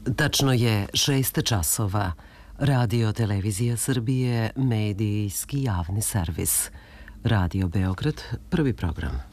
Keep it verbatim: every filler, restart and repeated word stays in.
Tačno je šest časova. Radio Televizija Srbije, medijski javni servis. Radio Beograd, prvi program.